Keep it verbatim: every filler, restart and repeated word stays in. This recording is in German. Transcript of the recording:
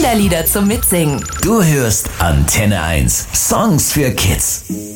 Kinderlieder zum Mitsingen. Du hörst Antenne eins. Songs für Kids.